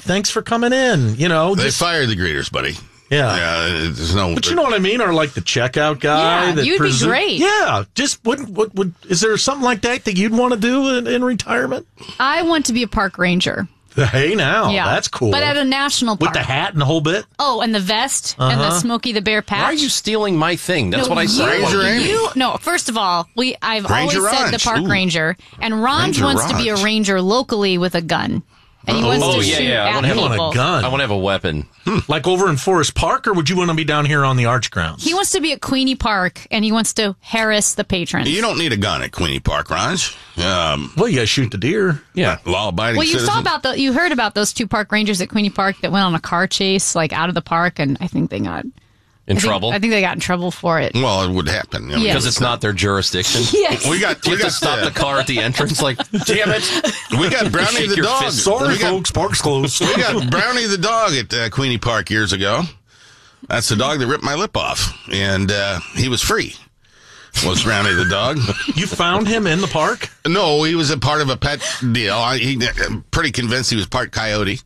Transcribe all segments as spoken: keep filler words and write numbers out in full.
thanks for coming in. You know, They just, fired the greeters, buddy. Yeah. Yeah, there's no. But you know what I mean? Or like the checkout guy. Yeah, that you'd presu- be great. Yeah. Just wouldn't, would, would, is there something like that that you'd want to do in, in retirement? I want to be a park ranger. Hey, now. Yeah. That's cool. But at a national park. With the hat and the whole bit? Oh, and the vest and the Smokey the Bear patch. Why are you stealing my thing? That's No, what I said. Ranger Amy. You, no, first of all, we I've Ranger always said the Ranch. park Ooh. ranger, and Ron Ranger wants to be a Ranch. ranger locally with a gun, and he wants Oh, to yeah, shoot yeah, I at wanna have a people. gun. I want to have a weapon. Like over in Forest Park, or would you want to be down here on the Arch grounds? He wants to be at Queenie Park, and he wants to harass the patrons. You don't need a gun at Queenie Park, Raj. Um, Well, you got to shoot the deer. Yeah. law-abiding Well, you citizen. saw about the you heard about those two park rangers at Queenie Park that went on a car chase like out of the park, and I think they got In I think- trouble? I think they got in trouble for it. Well, it would happen. you know, Yeah. Because it's not their jurisdiction. Yes. We got You we have to got stop uh, the car at the entrance like, damn it. we got Brownie Shake the your dog. fist. Sorry, we got, folks. Park's closed. we got Brownie the dog at uh, Queenie Park years ago. That's the dog that ripped my lip off, and uh, he was free. Was Brownie the dog? You found him in the park? No, he was a part of a pet deal. I, he, I'm pretty convinced he was part coyote.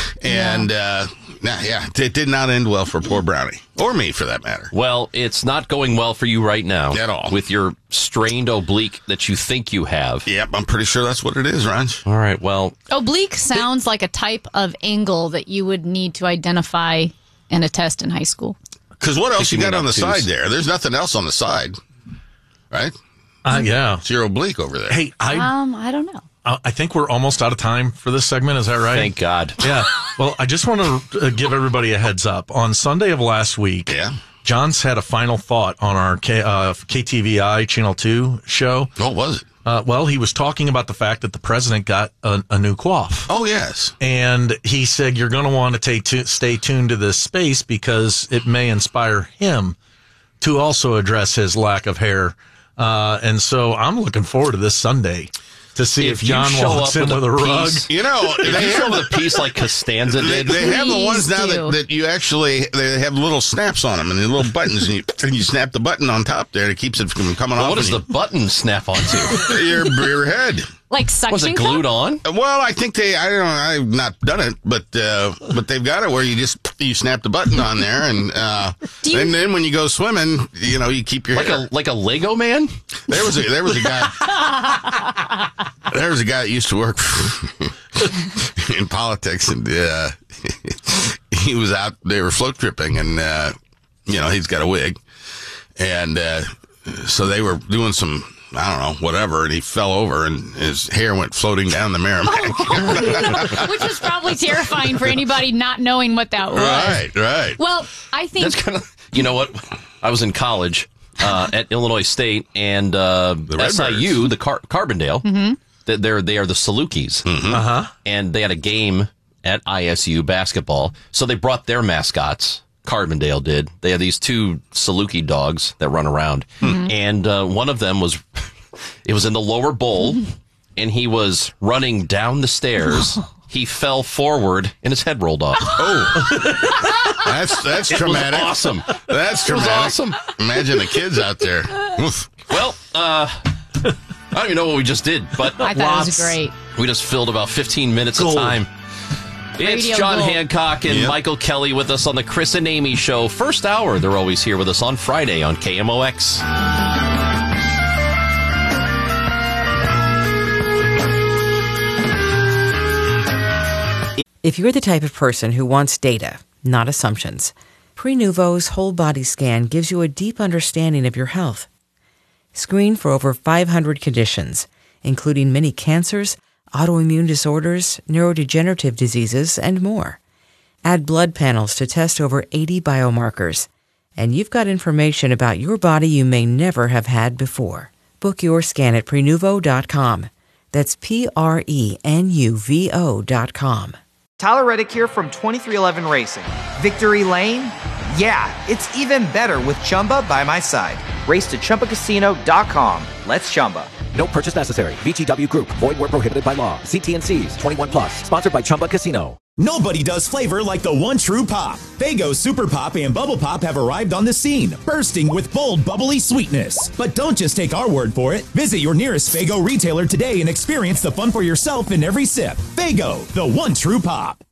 And, uh, nah, yeah, it did not end well for poor Brownie. Or me, for that matter. Well, it's not going well for you right now. At all. With your strained oblique that you think you have. Yep, I'm pretty sure that's what it is, Raj. All right, well, Oblique sounds like a type of angle that you would need to identify in a test in high school. Because what else you you got mean on the obtuse. side there? There's nothing else on the side. Right? Uh, yeah. It's your oblique over there. Hey, I Um, I don't know. uh, I think we're almost out of time for this segment. Is that right? thank God. Yeah. Well, I just want to uh, give everybody a heads up. On Sunday of last week, Yeah. John's had a final thought on our K, uh, K T V I Channel two show. What was it? Uh, well, he was talking about the fact that the president got a, a new coif. Oh, yes. And he said, you're going to want to take tu- stay tuned to this space because it may inspire him to also address his lack of hair. Uh, and so I'm looking forward to this Sunday to see if, If you John show walks up in with with a a rug. piece- You know, If they you show have, with a piece like Costanza they, did, they have the ones Please now do. that, that you actually, they have little snaps on them and the little buttons, and you, and you snap the button on top there. It keeps it from coming well, off. what does the and button snap onto? you- your, your head. Like suction Was it cup? glued on? Well, I think they, I don't know, I've not done it, but, uh, but they've got it where you just, you snap the button on there and, uh, Do you- and then when you go swimming, you know, you keep your Like hair. a like a Lego man? There was a, there was a guy, there was a guy that used to work in politics and, uh, he was out, they were float tripping and, uh, you know, he's got a wig and, uh, so they were doing some, I don't know, whatever, and he fell over and his hair went floating down the Merrimack. Which is probably terrifying for anybody not knowing what that was. Right, right. Well, I think That's kind of, you know what? I was in college uh, at Illinois State and uh, Redbirds. S I U, the Car- Carbondale. Mm-hmm. They're they are the Salukis, Mm-hmm. Uh-huh. and they had a game at I S U basketball, so they brought their mascots. Carbondale did. They had these two Saluki dogs that run around, and uh, one of them was it was in the lower bowl, and he was running down the stairs. He fell forward, and his head rolled off. Oh, that's that's It was traumatic. awesome. That's It was traumatic. awesome. Imagine the kids out there. Oof. Well, uh, I don't even know what we just did, but I thought it was Lots. great. we just filled about fifteen minutes Gold. of time. It's Radio John Gold. Hancock and Yep. Michael Kelly with us on the Chris and Amy Show. First hour, they're always here with us on Friday on K M O X. If you're the type of person who wants data, not assumptions, Prenuvo's whole body scan gives you a deep understanding of your health. Screen for over five hundred conditions, including many cancers, autoimmune disorders, neurodegenerative diseases, and more. Add blood panels to test over eighty biomarkers, and you've got information about your body you may never have had before. Book your scan at Prenuvo dot com. That's P R E N U V O dot com. Tyler Reddick here from twenty-three eleven Racing. Victory Lane? Yeah, it's even better with Chumba by my side. Race to Chumba Casino dot com. Let's Chumba. No purchase necessary. V G W Group. Void where prohibited by law. See T and C's. twenty-one plus. Sponsored by Chumba Casino. Nobody does flavor like the one true pop. Faygo Super Pop and Bubble Pop have arrived on the scene, bursting with bold, bubbly sweetness. But don't just take our word for it. Visit your nearest Faygo retailer today and experience the fun for yourself in every sip. Faygo, the one true pop.